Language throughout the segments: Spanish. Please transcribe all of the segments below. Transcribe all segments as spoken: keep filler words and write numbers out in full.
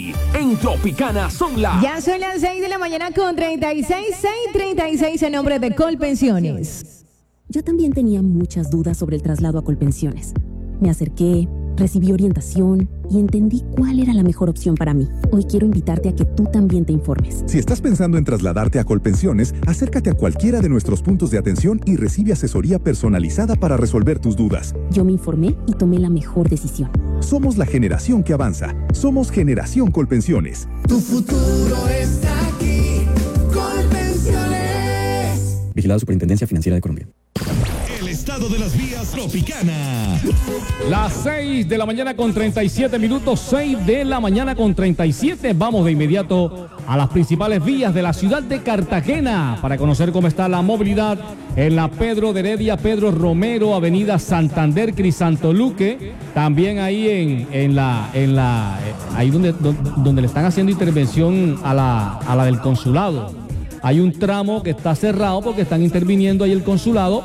En Tropicana son las... Ya son las seis de la mañana con treinta y seis, seis treinta y seis en nombre de Colpensiones. Yo también tenía muchas dudas sobre el traslado a Colpensiones. Me acerqué, recibí orientación y entendí cuál era la mejor opción para mí. Hoy quiero invitarte a que tú también te informes. Si estás pensando en trasladarte a Colpensiones, acércate a cualquiera de nuestros puntos de atención y recibe asesoría personalizada para resolver tus dudas. Yo me informé y tomé la mejor decisión. Somos la generación que avanza. Somos Generación Colpensiones. Tu futuro está aquí. Colpensiones. Vigilado Superintendencia Financiera de Colombia. El estado de las vías Tropicana. Las seis de la mañana con treinta y siete minutos, seis de la mañana con treinta y siete. Vamos de inmediato a las principales vías de la ciudad de Cartagena para conocer cómo está la movilidad en la Pedro de Heredia, Pedro Romero, Avenida Santander, Crisantoluque. También ahí en, en la, en la, ahí donde, donde le están haciendo intervención a la, a la del consulado. Hay un tramo que está cerrado porque están interviniendo ahí el consulado,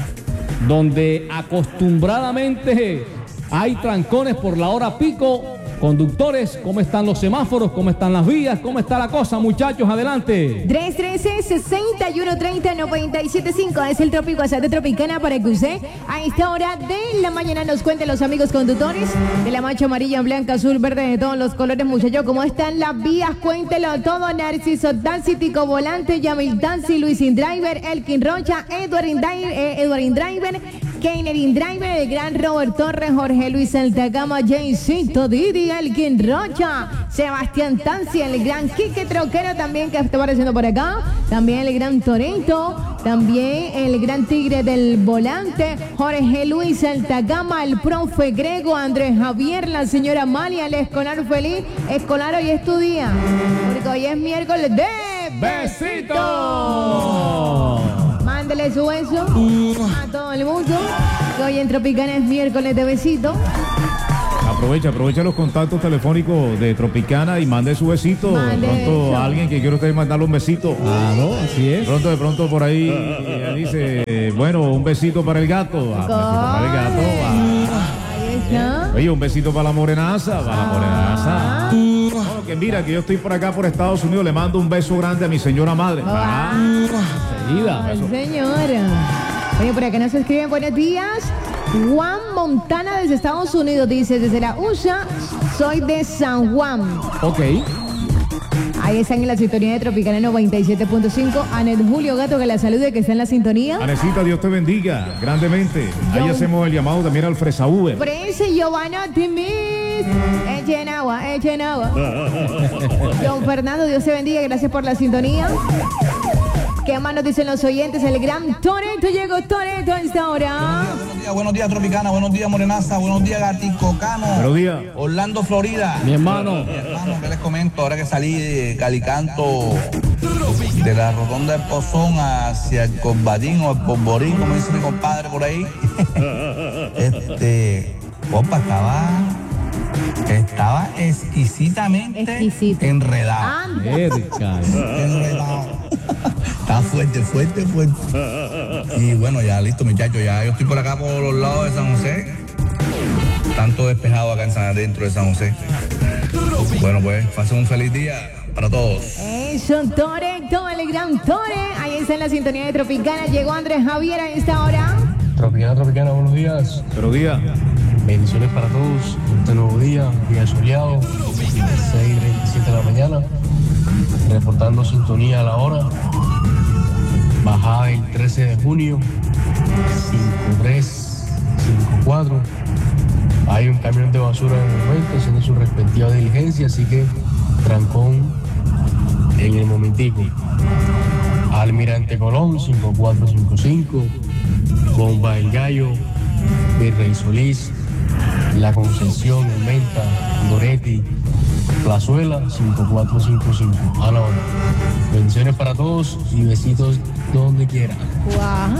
donde acostumbradamente hay trancones por la hora pico. Conductores, ¿cómo están los semáforos? ¿Cómo están las vías? ¿Cómo está la cosa, muchachos? Adelante. tres uno tres, seis uno tres cero, nueve siete cinco es el Trópico WhatsApp de Tropicana para que usted a esta hora de la mañana nos cuente los amigos conductores de la mancha amarilla, blanca, azul, verde, de todos los colores, muchachos. ¿Cómo están las vías? Cuéntelo todo. Narciso Taxi, Tico Volante, Yamil Taxi, Luis Indriver, Elkin Rocha, Edward Indriver, eh, Edward Indriver, Keiner Indriver, el gran Robert Torres, Jorge Luis Altagama, Jaycito Didi, Elkin Rocha, Sebastián Taxi, el gran Quique Troquero también que está apareciendo por acá, también el gran Torento, también el gran Tigre del Volante, Jorge Luis Altagama, el profe Grego, Andrés Javier, la señora Amalia, el escolar feliz. Escolar, hoy es tu día, porque hoy es miércoles de ¡Besito! Mándele su beso a todo el mundo, que hoy en Tropicana es miércoles de besito. Aprovecha, aprovecha los contactos telefónicos de Tropicana y mande su besito. Mande de pronto eso. a alguien que quiera usted mandarle un besito. Claro, así es. De pronto, de pronto por ahí ella dice, eh, bueno, un besito para el gato. Ah, un besito para el gato. Ah. Ahí está. Oye, un besito para la morenaza, para la morenaza. No, que mira, que yo estoy por acá por Estados Unidos, le mando un beso grande a mi señora madre. Ah, Seguida. Ay, señora. Oye, por acá nos escriben buenos días. Juan Montana desde Estados Unidos dice, desde la U S A, soy de San Juan. Ok. Ahí están en la sintonía de Tropicana noventa y siete punto cinco. Anet Julio Gato, que la salude, que está en la sintonía. Anecita, Dios te bendiga grandemente. Ahí Yo- hacemos el llamado también al Fresa Uber. Prince Giovanna Timis. Echen agua, echen agua. Don Fernando, Dios te bendiga, gracias por la sintonía. ¿Qué más nos dicen los oyentes? El gran Toretto llegó, Toretto a esta hora. Buenos días, buenos días Tropicana, buenos días Morenaza, buenos días Gatico Cano. Buenos días. Orlando, Florida. Mi hermano. Mi hermano, ¿qué les comento? Ahora que salí de Calicanto, de la rotonda del Pozón hacia el Corbatín o el Polvorín, como dice mi compadre por ahí. Este, opa, estaba, estaba exquisitamente Exquisito. enredado. Anda. Erika. Enredado. Está fuerte, fuerte, fuerte. Y bueno, ya listo, muchachos. Ya yo estoy por acá por los lados de San José. Tanto despejado acá en San, dentro de San José. Bueno, pues, pasen un feliz día para todos. Eso, Toretto, el gran Tore. Ahí está en la sintonía de Tropicana. Llegó Andrés Javier a esta hora. Tropicana, Tropicana, buenos días. Buenos días. Bendiciones para todos. Este nuevo día, día soleado, seis y treinta y siete de la mañana. Reportando sintonía a la hora. Bajada el trece de junio, cinco tres cinco cuatro. Hay un camión de basura en el momento haciendo su respectiva diligencia, así que trancón en el momentico. Almirante Colón, cinco cuatro cinco cinco. Bomba del Gallo, Virrey Solís, La Concepción, El Menta, Goretti, Plazuela, cinco cuatro cinco cinco. A la hora. Bendiciones para todos y besitos donde quiera. Guau.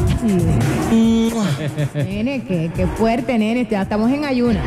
Nene, qué, qué fuerte, nene. Ya estamos en ayuna.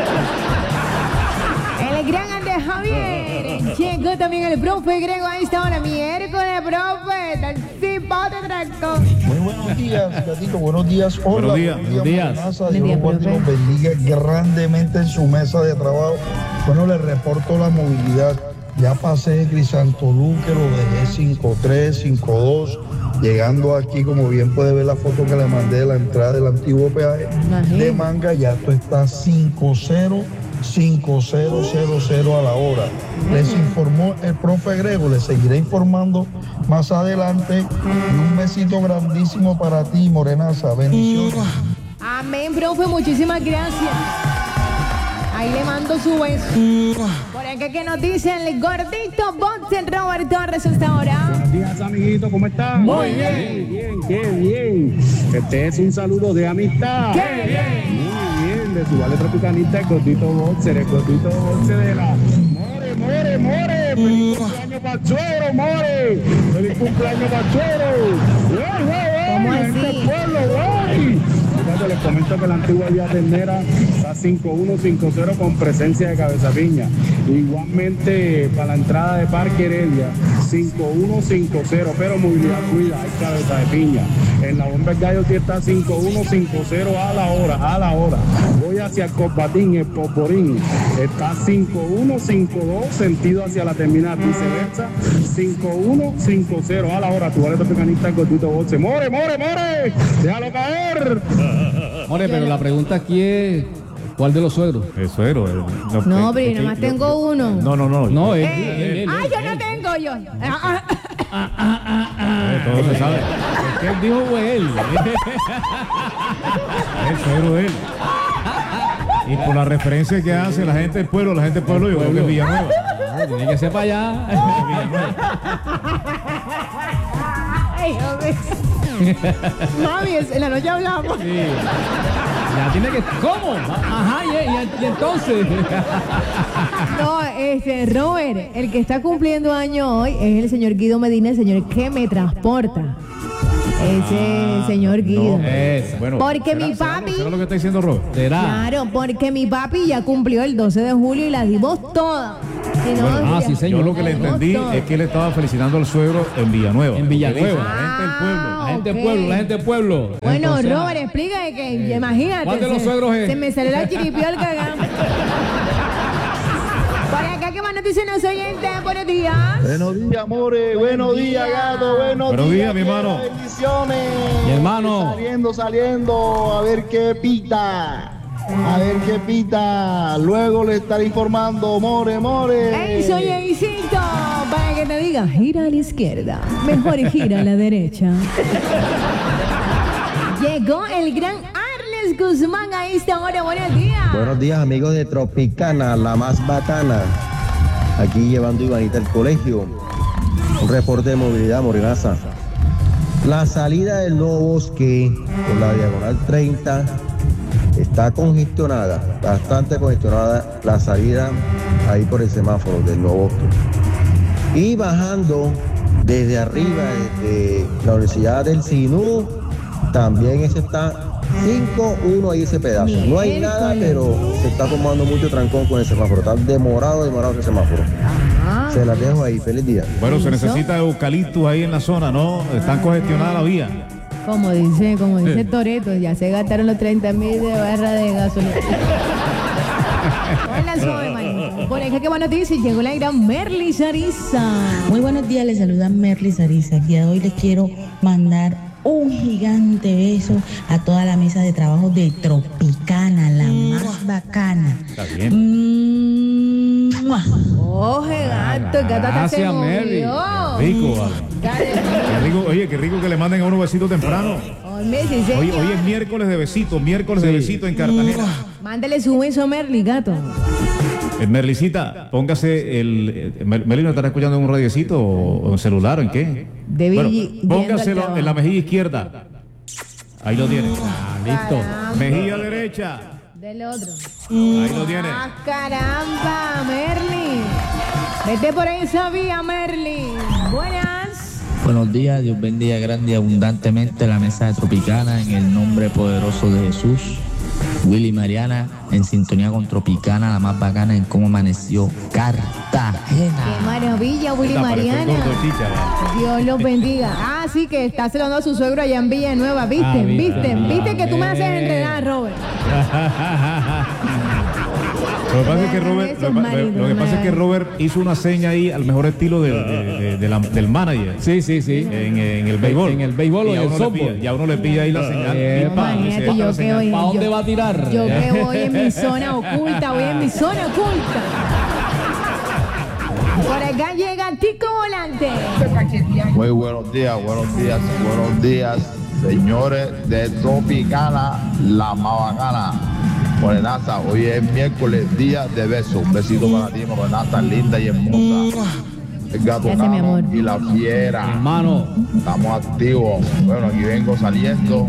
El gran Andrés Javier. Llegó también el profe Grego a esta hora. Miércoles, profe. Tal cipote tractor. Muy buenos días, gatito. Buenos días. Hola. Buenos días. Buenos días. Buenos días, Dios guarde y los bendiga grandemente en su mesa de trabajo. Bueno, le reporto la movilidad. Ya pasé Crisantolú, que lo dejé cinco tres, cinco dos. Llegando aquí, como bien puede ver la foto que le mandé de la entrada del antiguo peaje de Manga, ya esto está cinco cero, cinco cero cero cero a la hora. Les informó el profe Grego, les seguiré informando más adelante. Y un besito grandísimo para ti, Morenaza. Bendiciones. Amén, profe, muchísimas gracias. Ahí le mando su beso. Por acá que nos dicen el gordito boxer Robert Torres hasta ahora. Buenos días, amiguito, ¿cómo estás? Muy bien. Bien, bien, qué bien. Este es un saludo de amistad. ¡Qué bien! Muy bien, de su vale tropicanista, el gordito boxer, el gordito boxer de la... ¡More, more, more! ¡Feliz cumpleaños para el suegro, more! ¡Feliz cumpleaños para el suegro! ¡Güey, güey, güey! ¿Cómo así? ¡Este pueblo, güey! Les comento que la antigua Vía Ternera está cinco uno cinco cero con presencia de Cabeza Piña. Igualmente para la entrada de Parque Heredia cinco uno cinco cero, pero movilidad cuida, hay Cabeza de Piña. En la Bomba del Gallo sí está cinco uno cinco cero a la hora, a la hora. Voy hacia el Copatín, el Poporín, está cinco uno cinco dos, sentido hacia la terminal, viceversa, cinco uno cinco cero a la hora. Tu vale tropicanista, el gordito boxe. ¡More, more, more! ¡Déjalo caer! More, pero la pregunta aquí es, ¿cuál de los suegros? El suegro. El, no, No, el, pero el, nada más el, tengo uno. No, no, no. No, él, Eh, él, él, ¡Ay, él, yo él. no tengo yo! Ah, Eh, todo se sabe. Es que él dijo fue él. El suegro de él. Y por la referencia que hace la gente del pueblo, la gente del pueblo, yo creo que es Villanueva. Ah, tiene que ser para allá. Ay, hombre. Mami, en la noche hablamos. Sí. Ya tiene que... ¿Cómo? Ajá, y, y- y entonces... No, este, Robert, el que está cumpliendo año hoy es el señor Guido Medina, el señor que me transporta. Ese Ah, señor Guido. no, es, bueno, Porque ¿será- mi será- papi... ¿será lo que está diciendo Robert? Será. Claro, porque mi papi ya cumplió el doce de julio y la dimos toda. Si no, Bueno, ah, ya- sí, señor. Yo lo que le la dimos entendí toda. es que él estaba felicitando al suegro en Villanueva. En Villanueva. La gente del pueblo. La gente ok. del pueblo, la gente del pueblo. Bueno, Entonces, Robert, explícame que, imagínate. ¿cuál de los se- suegros es? Se me salió la chiripiolca acá. Por acá, ¿qué más nos dicen los oyentes? Buenos días. Buenos días, amores. Buenos días, gato. Buenos, Buenos días, mi hermano. Bendiciones. Mi hermano. Saliendo, saliendo. A ver qué pita. A ver qué pita. Luego le estaré informando. More, more. Ey, soy Eisito. Para que te diga, gira a la izquierda. Mejor gira a la derecha. Llegó el gran Arles Guzmán a esta hora. Buenos días. Buenos días, amigos de Tropicana, la más bacana. Aquí llevando a Ivanita al colegio. Un reporte de movilidad, Morenaza. La salida del nuevo bosque por la diagonal treinta está congestionada, bastante congestionada la salida ahí por el semáforo del nuevo bosque. Y bajando desde arriba, desde la Universidad del Sinú, también ese está cinco uno ahí ese pedazo. No hay nada, pero se está formando mucho trancón con el semáforo. Está demorado, demorado ese semáforo. Se las dejo ahí. Feliz día. Bueno, se necesita eucaliptus ahí en la zona, ¿no? Están congestionadas la vía. Como dice, como dice Toreto, ya se gastaron los treinta mil de barra de gasolina. Hola, soy manito. Por acá, qué buenas noticias. Llegó la gran Merly Sarisa. Muy buenos días, les saluda Merly Sarisa. El día de hoy les quiero mandar un gigante beso a toda la mesa de trabajo de Tropicana, la más bacana. Está bien. ¡Mua! Oh, gato, el gato hasta se Gracias, Merly. movió. Qué rico, vale. Qué rico, oye, qué rico que le manden a uno besitos temprano. Hombre, sí, señor. Hoy, hoy es miércoles de besitos, miércoles de besitos en Cartagena. Mándale su beso a Merly, gato. Eh, Merlicita, póngase el... eh, Mer- Merly, ¿no estará escuchando en un radiecito o, o en celular o en qué? Debe Bueno, ir yendo póngaselo al trabajo. en la mejilla izquierda. Ahí lo tiene. Ah, listo. Mejilla derecha. Del otro. Ahí lo tiene. Ah, caramba, Merly. Vete por esa vía, Merly. Buenas. Buenos días, Dios bendiga grande y abundantemente la mesa de Tropicana en el nombre poderoso de Jesús. Willy Mariana en sintonía con Tropicana, la más bacana en cómo amaneció Cartagena. Qué maravilla, Willy Mariana. Dios los bendiga. Ah, sí, que está saludando a su suegro allá en Villanueva. ¿Viste? Ah, viste. ¿Viste? ¿Viste que tú me haces Amén. enredar, Robert? Lo que pasa es que Robert, lo, lo- lo que pasa es que Robert hizo una seña ahí al mejor estilo de, de- de- de la- del manager. Sí, sí, sí. En, en el béisbol. En el béisbol o Y en a el uno le softball. pilla- Y a uno le pilla ahí la señal. Eh, Y pa, imagínate, se va yo la que señal. voy- ¿Para dónde yo- va a tirar? Yo que voy en mi zona oculta, voy en mi zona oculta. Por acá llega Tico Volante. Muy buenos días, buenos días, buenos días, señores de Tropicana, la más bacana. Morenaza, hoy es miércoles, día de besos. Un besito para ti, Morenaza, linda y hermosa. El gato Gracias, mi amor. Cano y la fiera. Hermano. Estamos activos. Bueno, aquí vengo saliendo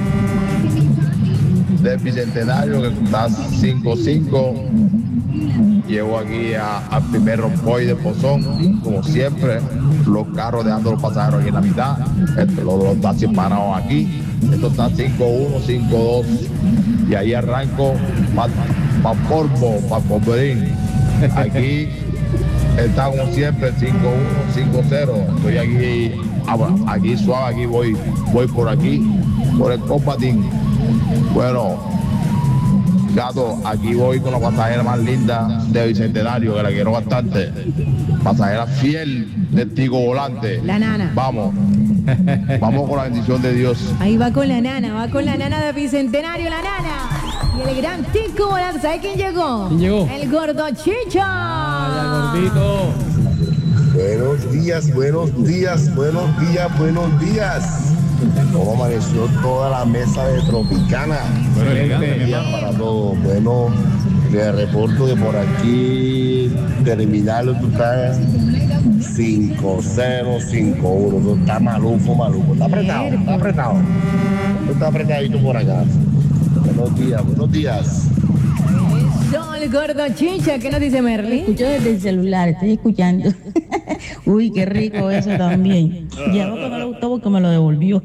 del Bicentenario, que está cinco cinco. Llego aquí a- al primer rompoy de Pozón, como siempre, los carros dejando los pasajeros aquí en la mitad, este, los, los taxis parados aquí, esto está cinco uno, cinco dos, y ahí arranco para pa Porvo, para Polverín. Aquí está como siempre cinco uno, cinco cero, estoy aquí, ah, aquí suave, aquí voy, voy por aquí, por el Copatín. Bueno, gato, aquí voy con la pasajera más linda de Bicentenario, que la quiero bastante. Pasajera fiel de Tico Volante. La nana. Vamos. Vamos con la bendición de Dios. Ahí va con la nana, va con la nana de Bicentenario, la nana. Y el gran Tico Volante, ¿sabe quién llegó? ¿Quién llegó? El gordo Chicha. Ah, gordito. Buenos días, buenos días, buenos días, buenos días. ¿Cómo amaneció toda la mesa de Tropicana? Bueno, elegante, Buenos mi días hermano. para todos. Bueno, les reporto que por aquí, terminal, tú estás cinco cero, cinco uno. Tú estás malufo, malufo. Está apretado, está apretado. Tú estás apretadito por acá. Buenos días, buenos días. Son el gordo Chicha, ¿qué nos dice Merly? Escucho desde el celular, estoy escuchando. Uy, qué rico eso también. Ya no que me lo gustó porque me lo devolvió.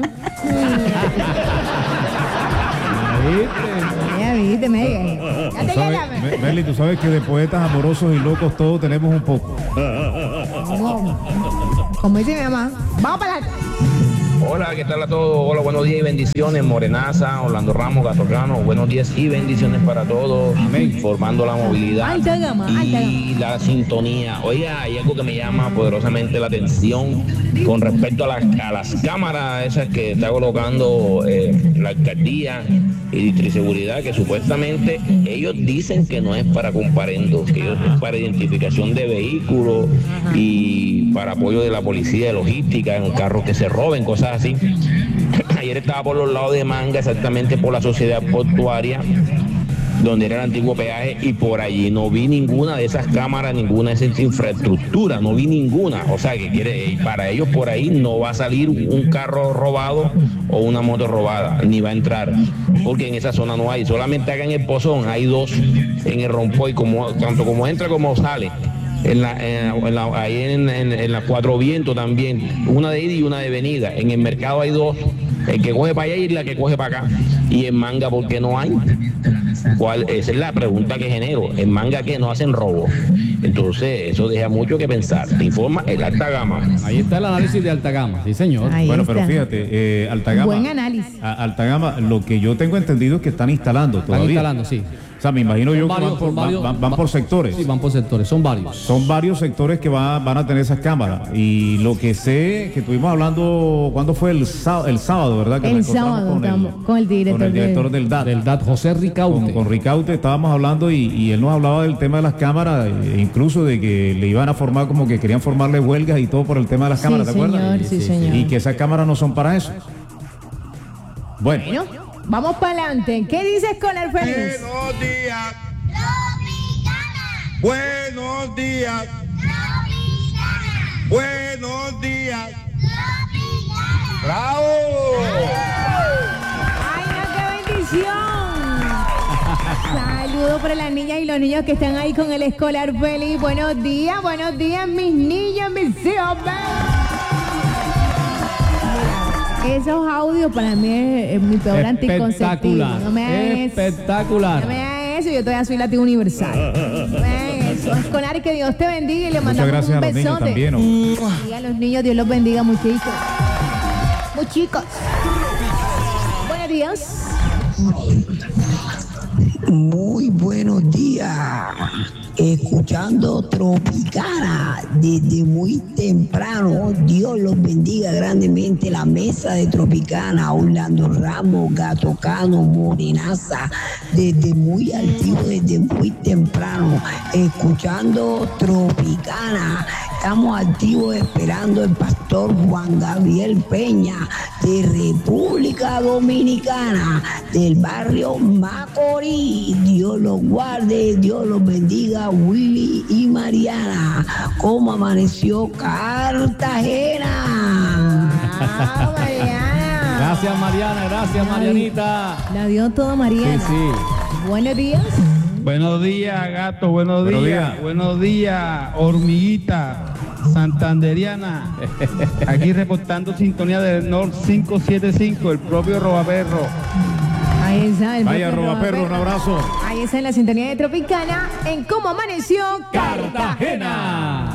Ya viste, me Ya Tú te sabes, llega, Me- Merly, tú sabes que de poetas amorosos y locos todos tenemos un poco. Como, como dice mi mamá, vamos para la... Hola, ¿qué tal a todos? Hola, buenos días y bendiciones. Morenaza, Orlando Ramos, Gatocano, buenos días y bendiciones para todos. Formando la movilidad Alta gama, alta y la sintonía. Oiga, hay algo que me llama poderosamente la atención con respecto a las, a las cámaras esas que está colocando eh, la alcaldía y Distriseguridad, que supuestamente ellos dicen que no es para comparendo, que ellos es para identificación de vehículos y para apoyo de la policía de logística en carros que se roben, cosas así. Ayer estaba por los lados de Manga, exactamente por la sociedad portuaria, donde era el antiguo peaje, y por allí no vi ninguna de esas cámaras, ninguna de esas infraestructuras, no vi ninguna. O sea, que quiere, para ellos por ahí no va a salir un carro robado o una moto robada, ni va a entrar, porque en esa zona no hay. Solamente acá en el Pozón hay dos en el Rompoy, como, tanto como entra como sale. En la, en, en la, ahí en, en, en la Cuatro Vientos también, una de ida y una de venida. En el mercado hay dos, el que coge para allá y la que coge para acá. Y en Manga, ¿por qué no hay? ¿Cuál? Esa es la pregunta que genero. En Manga, ¿qué? No hacen robo. Entonces, eso deja mucho que pensar. Te informa el Alta Gama. Ahí está el análisis de Alta Gama, sí señor. Ahí Bueno, está. pero fíjate, eh, Alta Gama, Buen análisis. a- Alta Gama, lo que yo tengo entendido es que están instalando Están todavía. instalando, sí. O sea, me imagino Son yo que varios, van por, son varios- van- van por sectores. Sí, van por sectores, son varios. Son varios sectores que va- van a tener esas cámaras. Y lo que sé, que estuvimos hablando, ¿cuándo fue? El, sá- el sábado, ¿verdad? Que El nos encontramos sábado con el- estamos con el director, con el director de... del D A T. Del D A T, José Ricaute. Con, con Ricaute estábamos hablando y, y él nos hablaba del tema de las cámaras, e incluso de que le iban a formar, como que querían formarle huelgas y todo por el tema de las Sí, cámaras, ¿te señor, acuerdas? sí, señor. Y que esas cámaras no son para eso. Bueno, Bueno, vamos para adelante. ¿Qué dices con el feliz? Buenos días. Buenos días. Buenos días. ¡Bravo! ¡Ay, no, qué bendición! Saludos para las niñas y los niños que están ahí con el escolar feliz. Buenos días, buenos días, mis niños, mis hijos. Mira, esos audios para mí es, es mi peor anticonceptivo. Espectacular. No me hagan eso. Espectacular. No me hagan eso, yo todavía soy lativo universal. No me hagan eso. Escolar, que Dios te bendiga y le muchas mandamos gracias un a los niños besote. también. ¿no? Y a los niños, Dios los bendiga, muchachos. Muchicos. Buenos días. Muy buenos días. Escuchando Tropicana desde muy temprano. Dios los bendiga grandemente. La mesa de Tropicana, Orlando Ramos, Gato Cano, Morenaza, desde muy altivo, desde muy temprano. Escuchando Tropicana. Estamos activos esperando el pastor Juan Gabriel Peña de República Dominicana, del barrio Macorís. Dios los guarde, Dios los bendiga, Willy y Mariana. ¿Cómo amaneció Cartagena? Ah, Mariana. Gracias, Mariana, gracias, Marianita. La dio todo Mariana. Sí, sí. Buenos días. Buenos días, gato, buenos, Buenos días. días. Buenos días, hormiguita santanderiana. Aquí reportando sintonía del Norte cinco siete cinco, el propio Robaperro. Ahí está el Vaya, propio Robaperro, un abrazo. Ahí está en la sintonía de Tropicana en Cómo Amaneció Cartagena.